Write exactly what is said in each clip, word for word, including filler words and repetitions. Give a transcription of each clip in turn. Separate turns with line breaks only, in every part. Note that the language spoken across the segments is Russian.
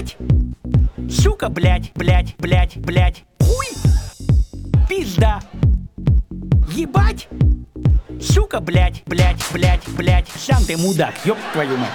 Ебать! Сука, блядь, блядь, блядь, блядь. Хуй! Пизда! Ебать! Сука, блядь, блядь, блядь, блядь. Сам ты мудак, ёб твою мать.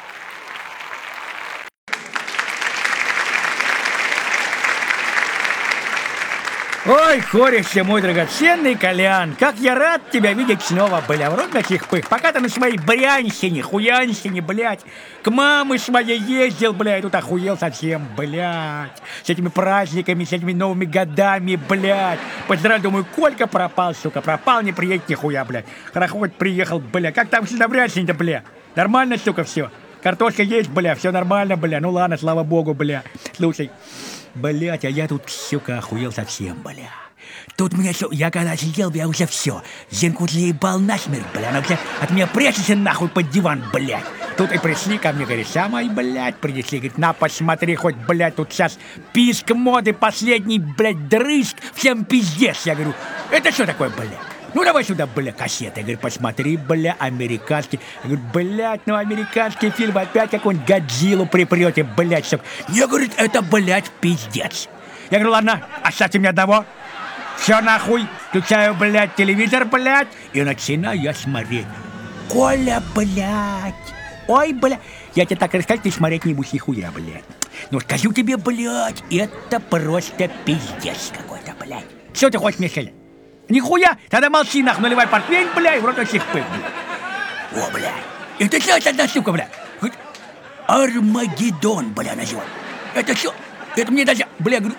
Ой, корешься, мой драгоценный Колян, как я рад тебя видеть снова, бля, в рот таких пых. Пока ты на своей брянщине, хуянщине, блядь, к маме своей ездил, бля, и тут охуел совсем, блядь. С этими праздниками, с этими новыми годами, блядь. Поздравляю, думаю, Колька пропал, сука, пропал, не приедет нихуя, блядь. Хорошо, хоть приехал, бля, как там все на брянщине-то, бля? Нормально, сука, все? Картошка есть, бля, все нормально, бля, ну ладно, слава богу, бля. Слушай. Блять, а я тут, сука, охуел совсем, бля. Тут меня все, я когда сидел, я уже все. Зенку заебал насмерть, бля. Она уже от меня прячется нахуй под диван, блять. Тут и пришли ко мне, говорит, самой, блять, принесли, говорит, на, посмотри, хоть, блять, тут сейчас писк моды, последний, блять, дрыщ, всем пиздец. Я говорю, это что такое, блять? Ну давай сюда, бля, кассеты. Я говорю, посмотри, бля, американский. Я говорю, блядь, ну американский фильм опять какой-нибудь Годзиллу припрете, блядь, чтоб. Я говорю, это, блядь, пиздец. Я говорю, ладно, оставьте мне одного. Все нахуй. Включаю, блядь, телевизор, блядь, и начинаю я смотреть. Коля, блядь. Ой, блядь. Я тебе так расскажу, ты смотреть не будешь нихуя, блядь. Ну скажу тебе, блядь, это просто пиздец какой-то, блядь. Что ты хочешь мне сказать? Нихуя! Тогда молчи, нахуй, наливай портвейн, бля, и в рот очень пых, бля. О, бля. Это что, это одна штука, бля? Армагеддон, бля, называй. Это что? Это мне даже, бля, говорю,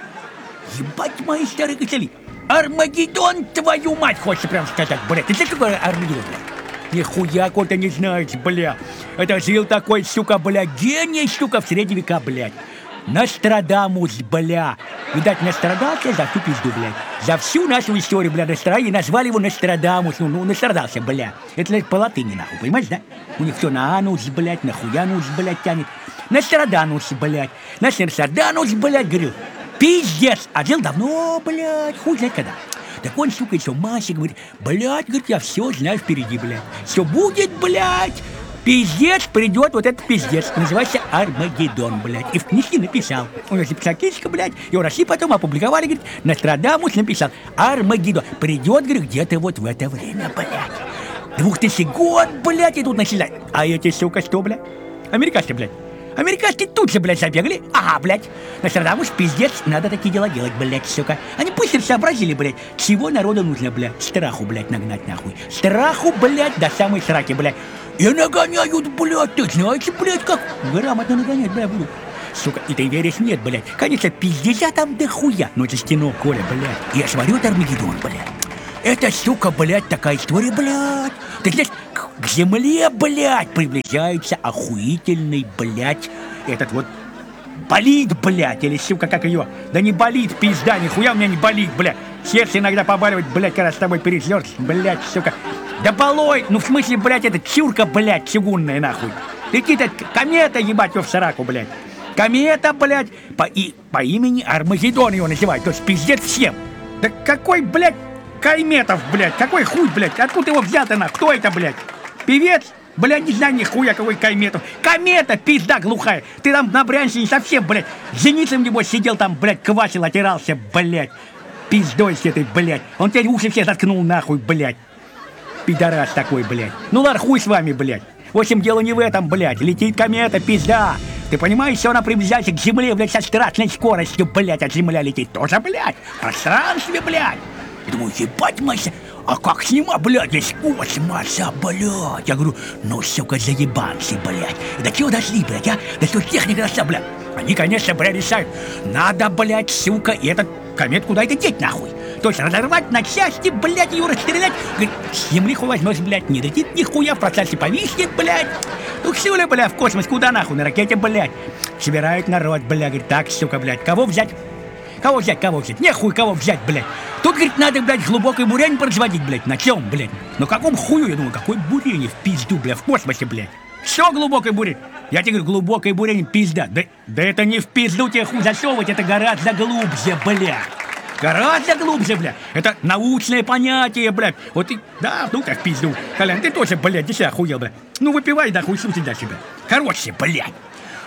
ебать мои старые костыли. Армагеддон, твою мать, хочешь прям сказать, бля. Ты знаешь, какой Армагеддон, бля? Нихуя, кот-то не знаешь, бля. Это жил такой, сука, бля, гений, сука, в средние века, блядь. Нострадамус, бля. Видать, настрадался за всю пизду, блядь. За всю нашу историю, бля, настроили, назвали его Нострадамус. Ну, ну, настрадался, бля. Это по латыни, нахуй, понимаешь, да? У них все на анус, блядь, на хуянус, блядь, тянет. Ностраданус, блядь. Ностраданус, блядь, говорил. Пиздец. А жил давно, блядь, хуй знает когда. Так он, сука, еще Масе говорит, блядь, говорит, я все знаю впереди, блядь. Все будет, блядь. Пиздец, придет вот этот пиздец. Называется Армагеддон, блядь. И в книжке написал. У него написал книжка, блядь. И в России потом опубликовали, говорит, Нострадамус написал Армагеддон. Придет, говорит, где-то вот в это время, блядь. Двухтысячный год, блядь, и тут начали. А эти, сука, что, блядь? Американцы, блядь. Американские тут же, блядь, забегали. Ага, блядь. Нострадамус, пиздец, надо такие дела делать, блядь, сука. Они быстро сообразили, блядь, чего народу нужно, блядь. Страху, блядь, нагнать, нахуй. Страху, блядь, до самой сраки, блядь. И нагоняют, блядь, ты знаете, блядь, как грамотно нагонять, блядь, буду. Сука, и ты веришь? Нет, блядь. Конечно, пиздеця там дохуя. Но это стено, Коля, блядь. Я смотрю, это Армагеддон, блядь. Это, сука, блядь, такая история, блядь. Ты знаешь, к земле, блядь, приближается охуительный, блядь, этот вот болит, блядь, или, сука, как ее. Да не болит, пизда, нихуя у меня не болит, блядь. Сердце иногда побаливает, блядь, когда с тобой пересёрсь, блядь, сука. Да балой, ну в смысле, блядь, это чурка, блядь, чугунная, нахуй. Летит комета, ебать, его в сраку, блядь. Комета, блядь, по, и, по имени Армагеддон его называют, то есть пиздец всем. Да какой, блядь, Кайметов, блядь, какой хуй, блядь, откуда его взято, нахуй, кто это, блядь? Певец? Блядь, не знаю нихуя, какой Кайметов. Комета, пизда глухая. Ты там на Брянщине совсем, блядь, зеницем, небось, сидел там, блядь, квасил, отирался, блядь. Пиздой с этой, блядь. Он теперь уши все заткнул, нахуй, блядь. Пидорас такой, блядь. Ну ладно, хуй с вами, блядь. В общем, дело не в этом, блядь. Летит комета, пизда. Ты понимаешь, что она приближается к земле, блядь, со страшной скоростью, блядь, от земля летит. Тоже, блядь, в пространстве, блядь. Я думаю, ебать, Мася, а как снимать, блядь, весь космоса, блядь. Я говорю, ну, сука, заебанцы, блядь. До чего дошли, блядь, а? Да что техника дошла, блядь. Они, конечно, блядь, решают. Надо, блядь, сука, и этот комет куда-то деть, нахуй. То есть разорвать на части, блядь, ее расстрелять. Говорит, с земли хуй возьмешь, блядь, не летит нихуя, в процессе повиснет, блядь. Ну, все ли, блядь, в космос, куда нахуй, на ракете, блядь. Собирают народ, блядь, говорит, так, сука, блядь, кого взять? Кого взять, кого взять? Нехуй кого взять, блядь. Тут, говорит, надо, блядь, глубокое бурение производить, блядь. На чем, блядь? Ну, каком хую, я думаю, какой бурение в пизду, блядь, в космосе, блядь. Что глубокое бурение? Я тебе говорю, глубокое бурение, пизда. Да, да это не в пизду тебе хуй засовывать, это гораздо глубже, блядь. Гораздо глубже, блядь. Это научное понятие, блядь. Вот ты, да, ну как пизду. Колян, ты тоже, блядь, ты себя охуел, блядь. Ну выпивай, да хуй сути дальше, блядь. Короче, блядь.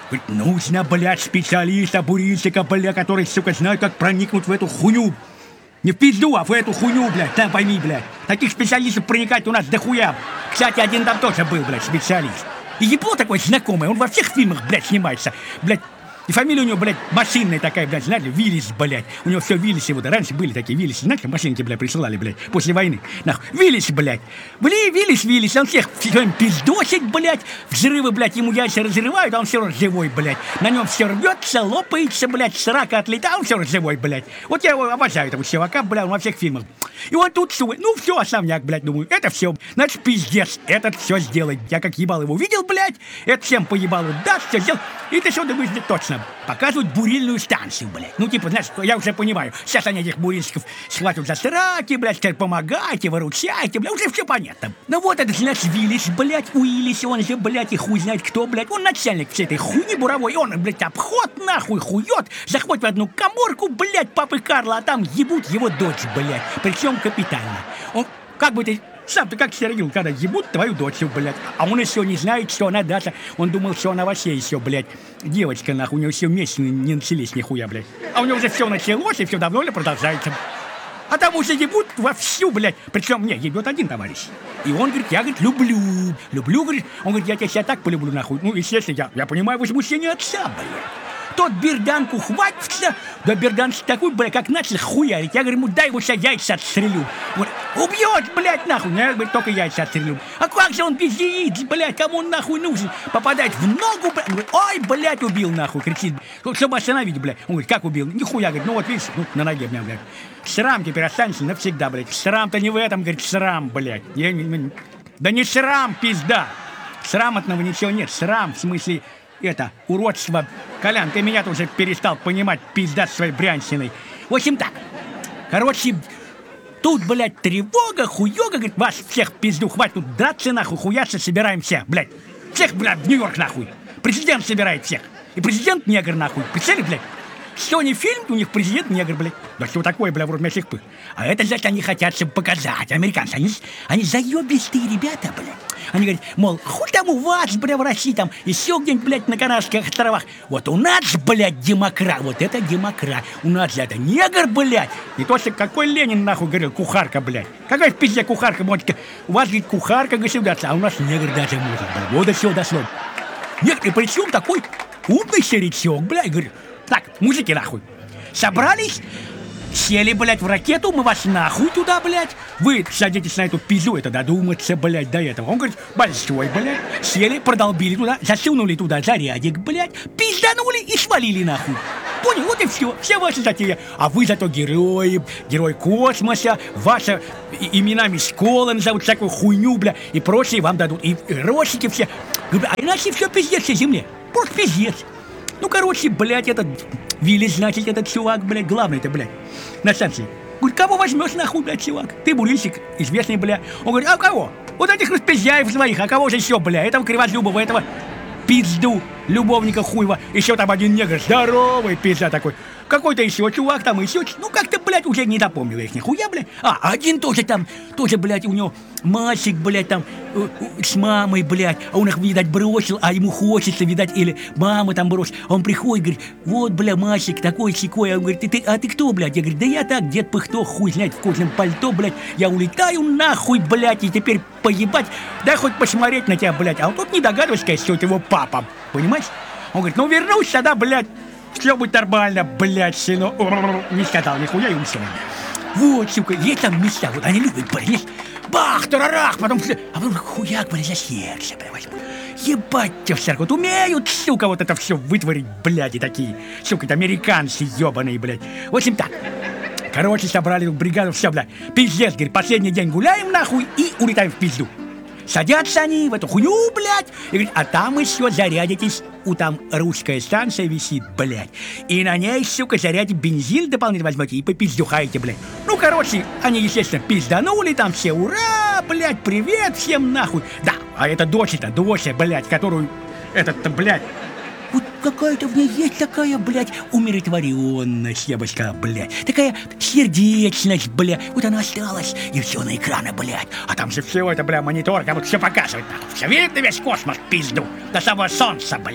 Говорит, нужно, блядь, специалиста, бурильщика, бля, который, сука, знает, как проникнуть в эту хуйню. Не в пизду, а в эту хуйню, блядь, там пойми, блядь. Таких специалистов проникать у нас дохуя. Кстати, один там тоже был, блядь, специалист. И ебло такой знакомый, он во всех фильмах, блядь, снимается. Блядь, и фамилия у него, блядь, машинная такая, блядь, знаете, Виллис, блядь. У него все Виллисы, вот, раньше были такие Виллисы, знаете, машинки, блядь, присылали, блядь, после войны. Нахуй, Виллис, блядь. Блин, Виллис, Виллис, он всех все пиздосит, блядь. Взрывы, блядь, ему яйца разрывают, а он все равно живой, блядь. На нем все рвется, лопается, блядь, с рака отлетает, он все равно живой, блядь. Вот я его обожаю, этого чувака, блядь, он во всех фильмах. И вот тут, ну, все, основняк, блядь, думаю, это все, значит, пиздец, этот все сделает. Я как ебал его видел, блядь, это всем по ебалу даст, все сделал. И ты что думаешь, точно, показывают бурильную станцию, блядь. Ну, типа, знаешь, я уже понимаю, сейчас они этих бурильщиков схватят за сраки, блядь, теперь помогайте, выручайте, блядь, уже все понятно. Ну вот этот, значит, Виллис, блядь, Уиллис, он же, блядь, и хуй знает кто, блядь, он начальник всей этой хуйни буровой, он, блядь, обход нахуй хует, заходит в одну каморку, блядь, папы Карла, а там ебут его дочь, блядь, причем капитально. Он, как бы ты... Сам ты как Сергей, когда ебут твою дочь, блядь. А он еще не знает, что она даже... Он думал, что она вообще еще, блядь, девочка, нахуй. У него все вместе не начались нихуя, блядь. А у него уже все началось, и все давно ли продолжается. А там уже ебут вовсю, блядь. Причем, не, ебет один товарищ. И он говорит, я, говорит, люблю. Люблю, говорит. Он говорит, я тебя себя так полюблю, нахуй. Ну, естественно, я, я понимаю возмущение отца, блядь. Тот берданку хватится, да бердан такой, блядь, как начал хуярить. Я говорю ему, дай ему сейчас яйца отстрелю. Вот, убьет, блядь, нахуй. Я говорю, только яйца отстрелю. А как же он без яиц, блядь, кому он нахуй нужен? Попадать в ногу, блядь. Он говорит, ой, блядь, убил, нахуй, кричит. Чтобы остановить, блядь. Он говорит, как убил? Нихуя, говорит, ну вот видишь, ну, на ноге, блядь, блядь. Шрам теперь останется навсегда, блядь. Шрам-то не в этом, говорит, шрам, блядь. Я, да не шрам, пизда. Шрамотного ничего нет. Шрам, в смысле... Это, уродство. Колян, ты меня уже перестал понимать, пизда своей брянщиной. В общем так. Короче, тут, блядь, тревога, хуёга, говорит, вас всех пизду хватит, тут драться нахуй, хуяться, собираемся, блядь. Всех, блядь, в Нью-Йорк нахуй. Президент собирает всех. И президент негр нахуй. Представляете, блядь? Сегодня фильм, у них президент негр, блядь. Да что такое, блядь, вроде мясных пых. А это, значит, они хотят, чтобы показать. Американцы, они, они заебистые ребята, блядь. Они говорят, мол, хуй там у вас, блядь, в России, там, еще где-нибудь, блядь, на Канарских островах. Вот у нас, блядь, демократ, вот это демократ. У нас это негр, блядь. Не то, что какой Ленин, нахуй, говорил, кухарка, блядь. Какая в пизде кухарка, может, у вас, говорит, кухарка государства, а у нас негр даже может, блядь. Вот до всего дошло. Негр, и причем такой умный старичок, блядь, говорит, так, мужики, нахуй, собрались, сели, блядь, в ракету, мы вас нахуй туда, блядь. Вы садитесь на эту пизду, это додуматься, блядь, до этого. Он говорит, большой, блядь. Сели, продолбили туда, засунули туда зарядик, блядь, пизданули и свалили нахуй. Понял? Вот и все, вся ваша затея. А вы зато герои, герой космоса, ваши именами школы назовут, всякую хуйню, бля, и прочее вам дадут. И росики все. А иначе все пиздец всей земле. Просто пиздец. Ну, короче, блядь, этот Виллис, значит, этот чувак, блядь, главный-то, блядь, на станции. Говорит, кого возьмешь нахуй, блядь, чувак? Ты бурильщик, известный, блядь. Он говорит, а кого? Вот этих распиздяев своих, а кого же еще, блядь? Этого Кривозубова, этого пизду, любовника хуева. Еще там один негр, здоровый пизда такой. Какой-то еще чувак там, еще, ну как-то, блядь, уже не запомнил их нихуя, блядь. А, один тоже там, тоже, блядь, у него мальчик, блядь, там, э, э, с мамой, блядь, а он их, видать, бросил, а ему хочется, видать, или мама там бросила. А он приходит, говорит, вот, бля, мальчик, такой-сякой. А он говорит, ты, ты, а ты кто, блядь? Я говорю, да я так, дед Пыхто, хуй знает, в кожаном пальто, блядь. Я улетаю нахуй, блядь, и теперь поебать, дай хоть посмотреть на тебя, блядь. А он тут не догадывается, конечно, что это его папа, понимаешь? Он говорит, ну вернусь тогда, блядь. Все будет нормально, блядь, сынок. Не сказал нихуя и умер. Вот, сука, есть там места, вот они любят, блядь, бах, тарарах, потом, а потом хуяк, блядь, за сердце, блядь. Ебать тебя, всяк, вот умеют, сука, вот это все вытворить, блядь, и такие, сука, это американцы ебаные, блядь. В общем так, короче, собрали бригаду, все, блядь, пиздец, говорит, последний день гуляем, нахуй, и улетаем в пизду. Садятся они в эту хуйню, блядь, и говорят, а там еще зарядитесь, у там русская станция висит, блядь, и на ней, сука, зарядите бензин дополнительно возьмете и попиздюхаете, блядь. Ну, короче, они, естественно, пизданули, там все, ура, блядь, привет всем нахуй. Да, а это дочь-то, дочь, блядь, которую, этот-то, блядь, вот какая-то в ней есть такая, блядь, умиротворенность, я бы сказал, блядь. Такая сердечность, блядь. Вот она осталась, и все на экраны, блядь. А там же все это, бля, монитор, как будто все показывает, нахуй. Все видно весь космос, пизду, до самого солнца, блядь.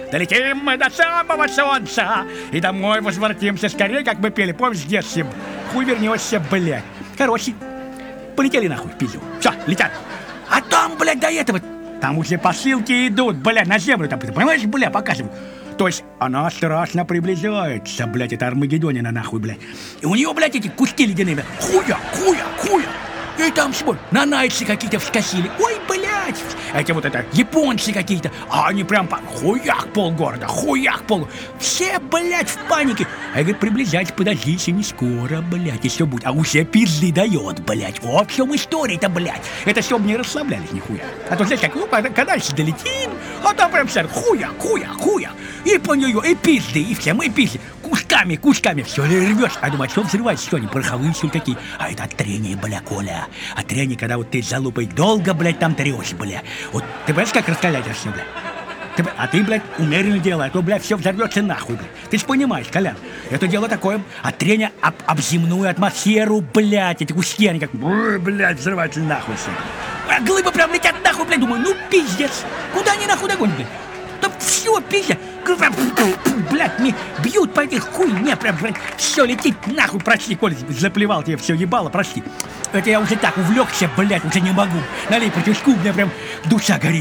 Долетим мы до самого солнца и домой возвратимся скорее, как мы пели, помнишь, с детством. Хуй вернешься, блядь. Короче, полетели нахуй в пизду. Все, летят. А там, блядь, до этого, там уже посылки идут, блядь, на землю, там, понимаешь, блядь, показывают. То есть она страшно приближается, блядь, это Армагеддонина нахуй, блядь. И у нее, блядь, эти куски ледяные, блядь, хуя, хуя, хуя. И там, смотри, нанайцы какие-то вскочили. Ой, блядь, эти вот это, японцы какие-то. А они прям по хуях полгорода, хуях пол. Все, блядь, в панике. А я говорю, приближать, подождите, не скоро, блядь, и все будет. А уже пизды дает, блядь. Вот в чем история-то, блядь. Это чтобы не расслаблялись нихуя. А то, знаешь, как, ну, когда дальше долетим, а там прям все, хуя, хуя, хуя. И по нее, и пизды, и все, мы пизды. Кусками, кусками, все рвешь. А думаю, что взрывать, что они пороховые, что такие. А это от трения, бля, Коля. От трения, когда вот ты с залупой долго, блядь, там трешь, бля. Вот ты понимаешь, как расстрелять это все, бля? Ты, а ты, блядь, умеренно делай, а то, блядь, все взорвется нахуй, блядь. Ты ж понимаешь, Колян, это дело такое, от трения об, об земную атмосферу, блядь, эти куски, они как, блядь, взрываются нахуй все. А глыбы прям летят нахуй, блядь, думаю, ну пиздец, куда они нахуй догонят, блядь? Да все, пиздец. Блядь, мне бьют по этих хуй, мне прям, блядь, все летит нахуй, прости, Коля, заплевал тебе все ебало, прости. Это я уже так увлекся, блядь, уже не могу. Налей потюшку, у меня прям душа горит.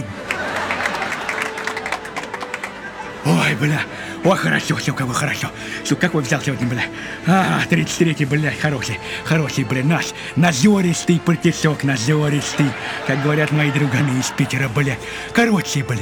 Ой, бля, ой, хорошо, все, как бы хорошо. Сука, какой взял сегодня, бля. А, тридцать третий, блядь, хороший, хороший, бля, наш назористый партисок, назористый, как говорят мои друганы из Питера, блядь. Короче, бля.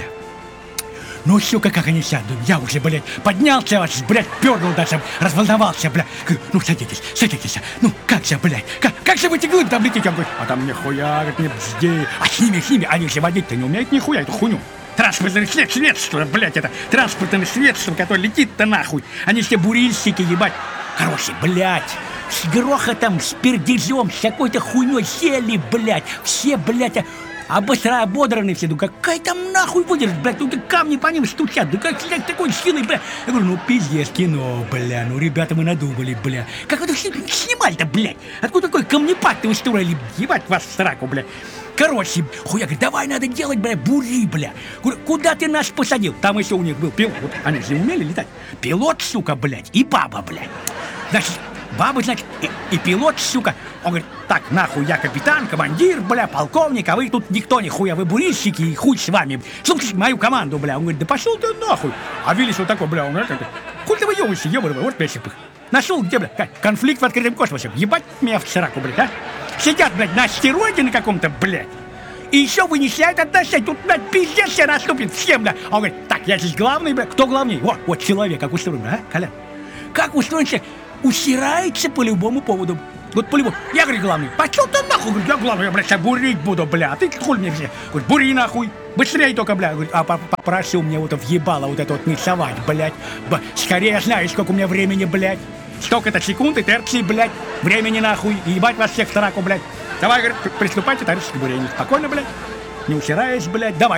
Ну, сука, как они сядут, я уже, блядь, поднялся, аж, блядь, пернул даже, разволновался, блядь. Ну, садитесь, садитесь, ну, как же, блядь, как, как же вы эти глыбы там летите? Он говорит, а там нихуя, говорит, не бзди. А с ними, с ними, они же водить-то не умеют нихуя, эту хуйню. Транспортное средство, блядь, это транспортное средство, которое летит-то нахуй. Они все бурильщики, ебать. Короче, блядь, с грохотом, с пердежом, с какой-то хуйней сели, блядь, все, блядь, а быстро ободраны все, ну какая там нахуй выдержит, блядь, ну камни по ним стучат, ну как с такой силой, блядь. Я говорю, ну пиздец, кино, бля, ну ребята мы надумали, бля. Как вы это снимали-то, блядь? Откуда такой камнепад-то устроили, ебать вас в сраку, бля. Короче, хуя, говорит, давай надо делать, бля, бури, бля. Куда ты нас посадил? Там еще у них был пилот, вот, они же умели летать. Пилот, сука, блядь, и баба, блядь. Значит, баба, значит, и, и пилот, сука. Он говорит, так, нахуй, я капитан, командир, бля, полковник, а вы тут никто, нихуя, вы бурильщики, и хуй с вами. Слушайте мою команду, бля. Он говорит, да пошел ты нахуй. А Виллис вот такой, бля, он говорит, хуй ты выебываешься, ебаный, вот песик. Нашел где, бля, конфликт в открытом космосе. Ебать меня в сраку, блядь, а? Сидят, блядь, на астероиде на каком-то, блядь. И еще вынесляют отношения. Тут, блядь, пиздец все наступит всем, бля. Он говорит, так, я здесь главный, бля. Кто главней? Вот, вот человек, как устроен, а, Коля? Как устроен человек? Усирается по любому поводу. Вот по любому. Я говорю, главный. Пошел ты нахуй. Говорю, я главный, я, блядь, сейчас бурить буду, бля. А ты хуй мне все. Говорю, бури нахуй. Быстрее только, бля. Говорю, а попросил мне вот въебало вот это вот не совать, блядь. Скорее знаешь, сколько у меня времени, блядь. Столько-то секунд и терции, блядь. Времени нахуй. И ебать вас всех в тараку, блядь. Давай, говорит, приступайте, товарищ к бурению. Спокойно, блядь. Не усираясь, блядь. Давай.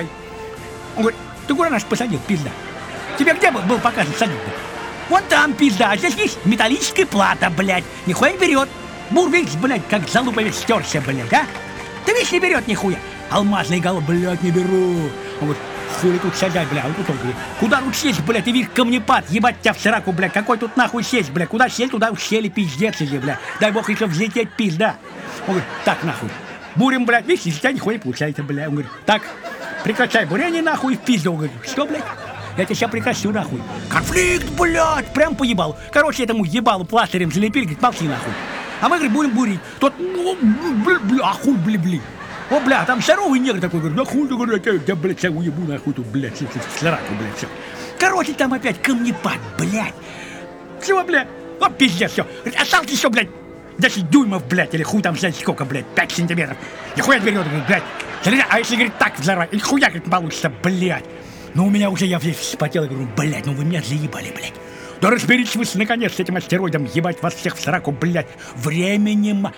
Он говорит, ты куда нас посадил, пизда? Тебе где был, был показан садить, блядь? Вон там, пизда, а здесь есть металлическая плата, блядь. Нихуя не берет. Бур, видишь, блядь, как залупа весь стерся, блядь, а? Ты видишь, не берет нихуя. Алмазный голов, блядь, не беру. Он говорит, хули тут сядать, блядь. Он тут, он говорит, куда тут сесть, блядь, ты видишь, камнепад, ебать тебя в сраку, блядь. Какой тут нахуй сесть, блядь? Куда сесть, туда сели, пиздец, иди, блядь. Дай бог еще взлететь, пизда. Он говорит, так, нахуй. Бурим, блядь, видишь, из тебя нихуя не получается, блядь. Он говорит, так, прекращай бурение, нахуй, в пизду. Он говорит, что, блядь? Я тебя сейчас прекращу, нахуй. Конфликт, блядь, прям по ебалу. Короче, этому ебалу пластырем залепили, говорит, молчи, нахуй. А мы, говорит, будем бурить. Тот, бля, бля, а хуй, бля, бля. О, бля, там здоровый негр такой, говорит, нахуй, ты, говорит, я, блядь, я уебу, нахуй, тут, блядь, в сраку, блядь, все. Короче, там опять камнепад, блядь. Все, блядь, вот пиздец, все. Осталось еще, блядь, десять дюймов, блядь, или хуй там, знаешь, сколько, блядь, пять сантиметров. Нихуя берет, говорит, блядь. А если, говорит, так взорвать, и хуя, говорит, получится, блядь. Ну, у меня уже, я весь вспотел, и говорю, блядь, ну вы меня заебали, блядь. Да разберитесь вы, наконец, с этим астероидом, ебать вас всех в сраку, блядь. Времени мало,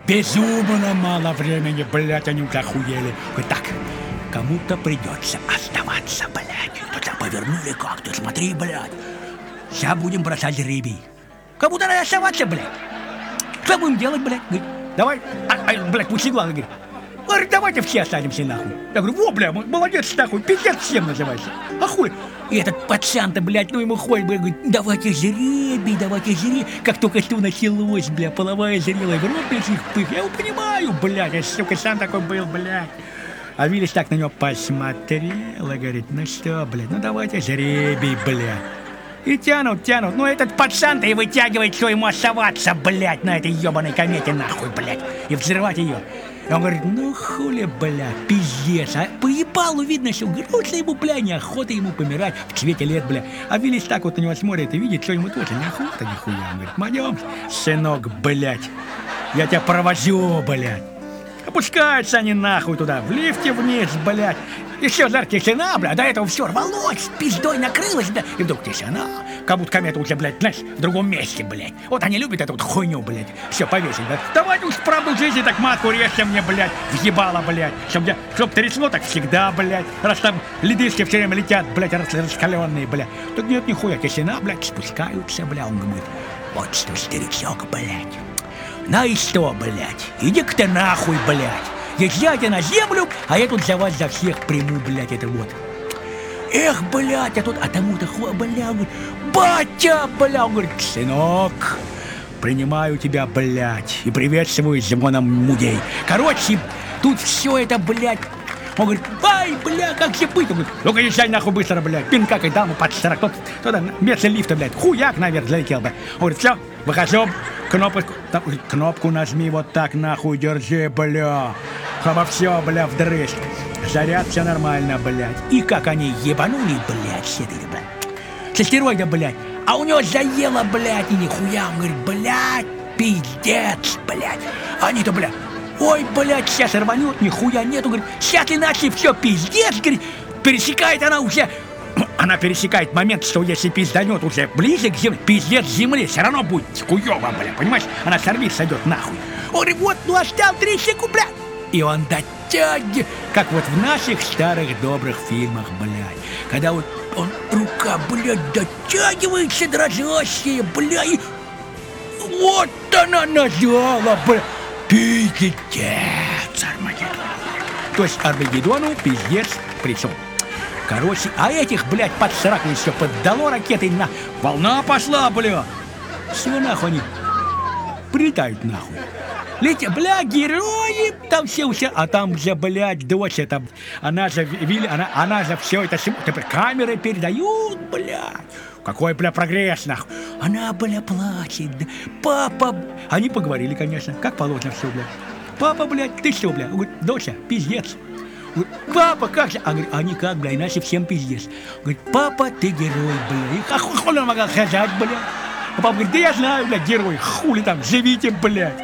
безумно мало времени, блядь, они уже охуели. Говорит, так, кому-то придется оставаться, блядь. Тут там повернули как-то, смотри, блядь. Сейчас будем бросать рыбий. Кому-то надо оставаться, блядь. Что будем делать, блядь? Говорит, давай, а, а, блядь, пусть главный, говорит. Говорит, давайте все останемся нахуй. Я говорю, во, бля, молодец нахуй, пиздец всем называется. А хуй? И этот пацан-то, блядь, ну ему ходит, бля, говорит, давайте жребий, давайте жребий. Как только что началось, бля, половая зрелая в рот этих пых. Я его понимаю, блядь, я, сука, сам такой был, блядь. А Виллис так на него посмотрел и говорит, ну что, блядь, ну давайте жребий, блядь. И тянут, тянут. Ну этот пацан-то и вытягивает, что ему оставаться, блядь, на этой ебаной комете, нахуй, блядь. И взрывать ее. И он говорит, ну хули, блядь, пиздец. А по ебалу видно, что грустно ему, блядь, неохота ему помирать в цвете лет, блядь. А Виллис так вот на него смотрит и видит, что ему тоже неохота, нихуя. Он говорит, пойдем, сынок, блядь, я тебя провожу, блядь. Опускаются они нахуй туда, в лифте вниз, блядь. Еще жаркая тишина, блядь, до этого все рвалось, пиздой накрылось, да. И вдруг тишина, как будто комета уже, блядь, знаешь, в другом месте, блядь. Вот они любят эту вот хуйню, блядь, все повесить, да. Давайте уж правду жизни так матку режьте мне, блядь, въебало, блядь. Чтоб, чтоб трясло так всегда, блядь. Раз там ледышки все время летят, блядь, раскаленные, блядь. Тут нет нихуя, тишина, блядь, спускаются, блядь. Он говорит, вот что, старичок, блядь. На и что, блядь, иди-ка ты нахуй, блядь. Езжайте на землю, а я тут за вас за всех приму, блядь, это вот. Эх, блядь, а тут, а тому-то хуя, блядь, говорит, батя, блядь, он говорит, сынок, принимаю тебя, блядь, и приветствую звоном мудей. Короче, тут все это, блядь. Он говорит, ай, бля, как же быть? Он говорит, ну-ка езжай нахуй быстро, блядь, пинка и даму под сорок. Тот, туда, вместо лифта, блядь, хуяк наверх залетел, блядь. Он говорит, все, выхожу, кнопку, там, кнопку нажми, вот так нахуй держи, бля. Хоба все, бля, вдрызг. Заряд, все нормально, блядь. И как они ебанули, блядь, с этой, блядь, с астероида, блядь. А у него заело, блядь, и нихуя. Он говорит, блядь, пиздец, блядь. Они-то, блядь, ой, блядь, сейчас рванет, нихуя нету, говорит, сейчас иначе все, пиздец, говорит, пересекает она уже, она пересекает момент, что если пизданет уже ближе к земле, пиздец земли, все равно будет хуёво, блядь, понимаешь, она сорвит, сойдет нахуй. Он говорит, вот, ну осталось три секунды, блядь, и он дотягивает, как вот в наших старых добрых фильмах, блядь, когда вот он, рука, блядь, дотягивается дрожащая, блядь, и вот она нажала, блядь. Пиздец, Армагеддон. То есть Армагеддону пиздец пришел. Короче, а этих, блядь, под сорок еще поддало ракетой на... Волна пошла, бля. Все нахуй они прилетают нахуй. Летят, бля, герои, там все все, а там же, блядь, дочь, там, она же, вили, она, она же все это, теперь камеры передают, блядь. Какой, бля, прогресс, нахуй. Она, бля, плачет. Папа... Они поговорили, конечно, как положено все, бля. Папа, блядь, ты что, бля? Он говорит, доча, пиздец. Он говорит, папа, как же? А, говорит, а никак, бля, иначе всем пиздец. Он говорит, папа, ты герой, бля. И хули он могла сказать, бля? А папа говорит, да я знаю, бля, герой, хули там, живите, блядь.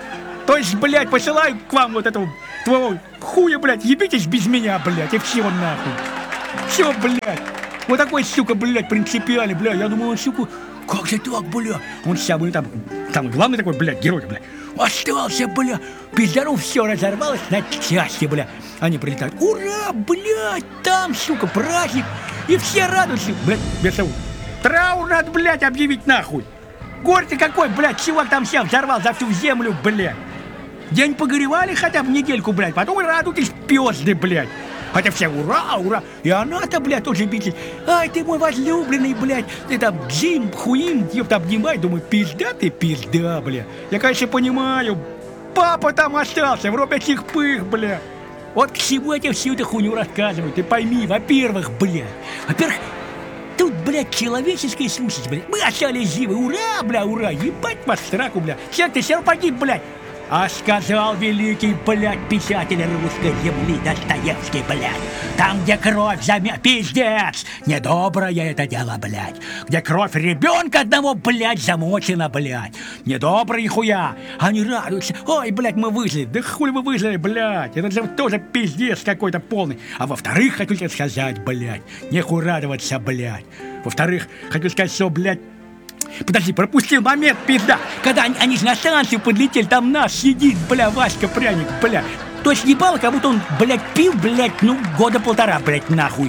То есть, блядь, посылаю к вам вот этого твоего хуя, блядь, ебитесь без меня, блядь, и все нахуй. Все, блядь. Вот такой, сука, блядь, принципиальный, бля. Я думаю, он, сука, как же так, бля? Он самый там, там главный такой, блядь, герой, бля. Остался, бля. Пиздаров все разорвалось на части, бля. Они прилетают. Ура, блядь, там, сука, праздник. И все радуются. Блядь, без того. Траур надо, блядь, объявить нахуй. Горе-то какой, блядь, чувак там всем взорвал за всю землю, блядь. День погоревали хотя бы недельку, блядь. Потом и радуйтесь, пёзды, блядь. Хотя все ура, ура. И она-то, блядь, тоже битит. Ай, ты мой возлюбленный, блядь. Ты там Джим, хуим, ёпта, обнимай. Думаю, пизда ты, пизда, блядь. Я, конечно, понимаю. Папа там остался, в робе этих пых, блядь. Вот к чему я тебе всю эту хуйню рассказываю. Ты пойми, во-первых, блядь. Во-первых, тут, блядь, человеческое слушать, блядь. Мы остались живы, ура, бля, ура. Ебать вас в сраку, блядь. Всех ты все погиб, блядь. А сказал великий, блядь, писатель русской земли Достоевский, блядь. Там, где кровь замя... Пиздец! Недоброе это дело, блядь. Где кровь ребенка одного, блядь, замочена, блядь. Недобрые хуя. Они радуются. Ой, блядь, мы выжили. Да хуй вы выжили, блядь. Это же тоже пиздец какой-то полный. А во-вторых, хочу тебе сказать, блядь, нехуй радоваться, блядь. Во-вторых, хочу сказать, что, блядь, подожди, пропустил момент, пизда. Когда они, они же на станцию подлетели, там наш сидит, бля, Васька Пряник, бля. То есть ебало, как будто он, блядь, пил, блядь, ну, года полтора, блядь, нахуй.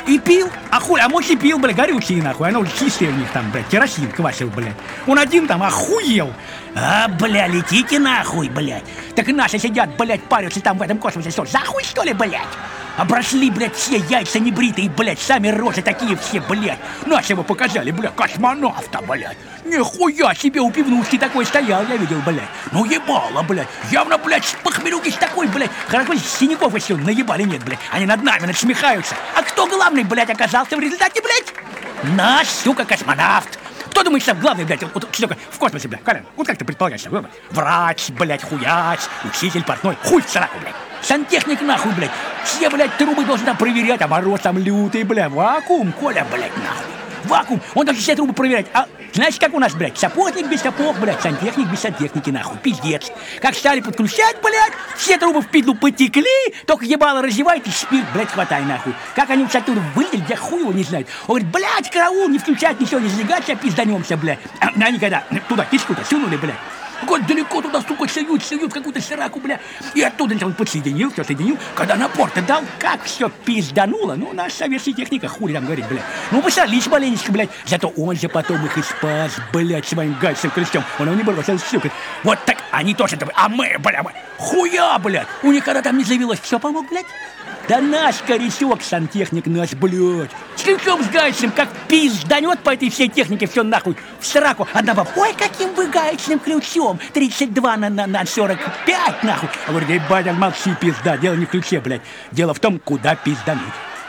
И пил? А хуй, а может и пил, блядь, горючий нахуй. Оно чистое у них там, блядь, керосин квасил, блядь. Он один там охуел. А, бля, летите нахуй, блядь. Так и наши сидят, блядь, парятся там в этом космосе. Что, за хуй, что ли, блядь? Обросли, блядь, все яйца небритые, блядь, сами рожи такие все, блядь. Нашего показали, блядь, космонавта, блядь. Нихуя себе у пивнушки такой стоял, я видел, блядь. Ну ебало, блядь. Явно, блядь, с похмелюгись такой, блядь. Хорошо, синяков еще наебали нет, блядь. Они над нами надсмехаются. А кто главный, блядь, оказался в результате, блядь? Наш, сука, космонавт. Кто думает, что главный, блядь, вот, сука, в космосе, блядь, Колян? Вот как ты предполагаешь, блядь? Врач, блядь, хуяч, учитель, портной, хуй в сраку, блядь. Сантехник нахуй, блядь. Все, блядь, трубы должны там проверять, а мороз там лютый, блядь. Вакуум, Коля, блядь, нахуй. Вакуум. Он должен все трубы проверять. А знаешь, как у нас, блядь, сапожник без сапог, блядь, сантехник без сантехники, нахуй. Пиздец. Как стали подключать, блядь, все трубы в пидлу потекли, только ебало раздевает и спирт, блядь, хватай, нахуй. Как они уж оттуда вылезли, я хуй его не знаю. Он говорит, блядь, караул, не включать, ничего не сжигать, сейчас пизданемся, блядь. А они когда туда кишку-то сунули, блядь. Вот далеко туда, сука, суют, суют какую-то сраку, бля. И оттуда он подсоединил, все соединил. Когда напор-то дал, как все пиздануло. Ну, наша советская техника, хули там говорит, бля. Ну, посолись маленечко, блядь. Зато он же потом их и спас, блядь, своим гайцем крестем. Он его не бросил, сука. Вот так они тоже, а мы, бля, мы, хуя, блядь. У них когда там не заявилось, все помог, блядь. Да наш корячок, сантехник наш, блядь. С ключом с гайцем, как пизданет по этой всей технике, все нахуй в сраку. Одна баба, ой, каким вы гайцем ключом. тридцать два на, на, на сорок пять, нахуй. А говорит, эй, батя, молчи, пизда. Дело не в ключе, блядь. Дело в том, куда пиздануть.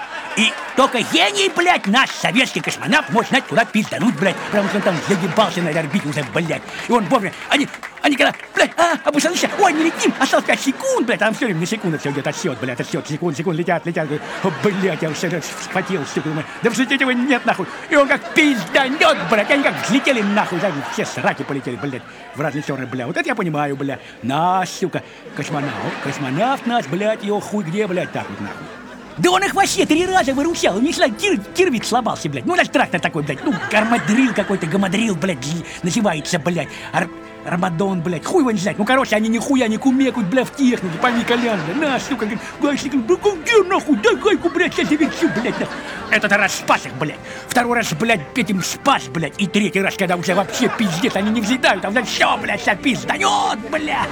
И только гений, блядь, наш советский космонавт может знать, куда пиздануть, блядь. Потому что он там загибался на этой орбите уже, блядь. И он вовремя, они, они когда, блядь, а, опустился, ой, не летим, осталось пять секунд, блядь. Там все время на секунду все идет отсчет, блядь, отсчет, секунд, секунд, летят, летят. Говорит, о, блядь, я уже вспотел, сука, думаю, да взлететь его нет, нахуй. И он как пизданет, блядь, они как взлетели, нахуй, да, все сраки полетели, блядь, в разные стороны, блядь. Вот это я понимаю, блядь. Наш, сука, космонавт, космонавт наш, блядь, его хуй где, блядь, так вот, нахуй. Да он их вообще три раза выручал, у них кир, кирвик сломался, блядь. Ну, наш трактор такой, блядь, ну, гармадрил какой-то, гамадрил, блядь, называется, блядь. Ар Армадон, блядь, хуй его не знает. Ну, короче, они нихуя не кумекают, блядь, в технике, пойми, Колян, блядь. На, сука, говорит, гайщик, да где, нахуй, дай гайку, блядь, сейчас я вещу, блядь, нахуй. Этот раз спас их, блядь. Второй раз, блядь, этим спас, блядь. И третий раз, когда уже вообще пиздец, они не взлетают, а, блядь, все, блядь, сейчас пизданет, блядь.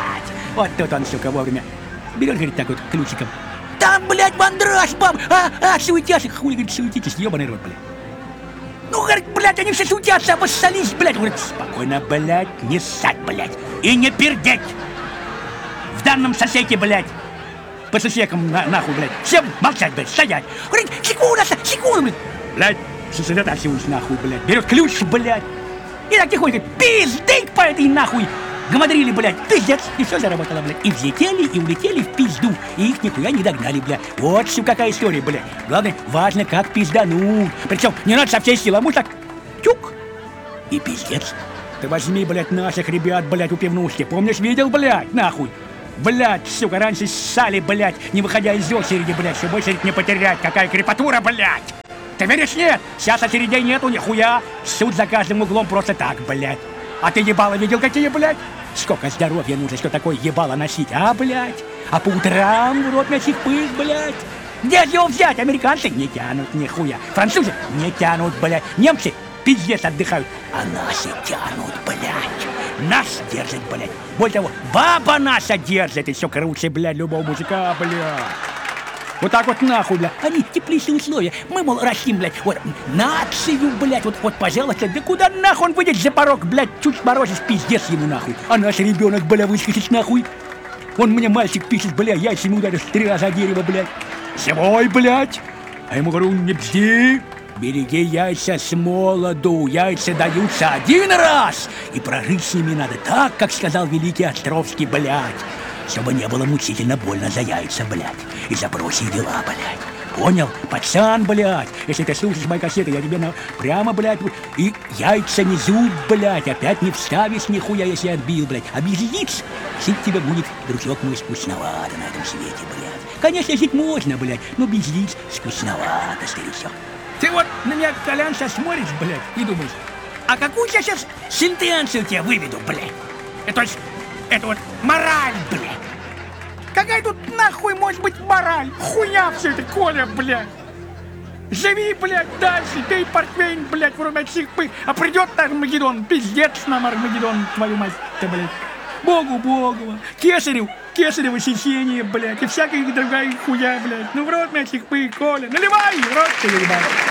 Вот тут он, сука, вовремя берет, говорит, так вот, ключиком. Там, блядь, мандраж, баб! А, а, суетятся! Хули, говорит, суетитесь, ебаный рот, блядь. Ну, говорит, блядь, они все суетятся, обоссались, блядь. Говорит, спокойно, блядь, не ссать, блядь, и не пердеть. В данном сосеке, блядь, по сосекам, на, нахуй, блядь, всем молчать, блядь, стоять. Говорит, секунда, секунда, блядь. Блядь, сосредотачиваюсь, нахуй, блядь, берет ключ, блядь. И так тихонько, пиздык по этой, нахуй. Гамадрили, блядь, пиздец, и все заработало, блядь. И взлетели, и улетели в пизду, и их нихуя не догнали, блядь. Вот все какая история, блядь. Главное, важно, как пиздануть. Причем не надо со всей силы, а может так, тюк, и пиздец. Ты возьми, блядь, наших ребят, блядь, у пивнушки. Помнишь, видел, блядь, нахуй? Блядь, сука, раньше ссали, блядь, не выходя из очереди, блядь, чтобы очередь не потерять. Какая крепатура, блядь. Ты веришь, нет? Сейчас очередей нету, нихуя. Суд за каждым углом просто так, блядь. А ты ебало видел какие, блядь? Сколько здоровья нужно, что такое ебало носить, а, блядь? А по утрам в рот носить пыль, блядь? Где же его взять? Американцы не тянут нихуя. Французы не тянут, блядь. Немцы пиздец отдыхают. А наши тянут, блядь. Нас держит, блядь. Более того, баба наша держит. И все круче, блядь, любого мужика, блядь. Вот так вот нахуй, блядь. Они теплейшие условия. Мы, мол, растим, блядь, вот, нацию, блядь, вот, вот, пожалуйста. Да куда нахуй он выйдет за порог, блядь, чуть морозишь, пиздец ему, нахуй. А наш ребенок, бля, выскочит, нахуй. Он мне, мальчик, пишет, бля, яйцами ударишь три раза о дерево, блядь. Живой, блядь. А ему говорю, не бзди. Береги яйца с молоду. Яйца даются один раз. И прожить с ними надо так, как сказал великий Островский, блядь. Чтобы не было мучительно больно за яйца, блядь. И за прочие дела, блядь. Понял? Пацан, блядь. Если ты слушаешь мои кассеты, я тебе на... прямо, блядь, и яйца не зуб, блядь. Опять не вставишь нихуя, если отбил, блядь. А без яиц жить тебе будет, дружок мой, скучновато на этом свете, блядь. Конечно, жить можно, блядь, но без яиц скучновато, старичок. Ты вот на меня, Колян, сейчас смотришь, блядь, и думаешь, а какую я сейчас сентенцию тебе выведу, блядь? Это, это вот мораль, блядь. Какая тут нахуй может быть мораль? Хуя все это, Коля, блядь. Живи, блядь, дальше, пей портвейн, блядь, вроде пы. А придет Армагеддон, пиздец нам Армагеддон, твою мать-то, блядь. Богу, Богу, Кесарев, Кесарево сечение, блядь, и всякая другая хуя, блядь. Ну в рот, блядь, пы, Коля, наливай, в рот ты, ебать.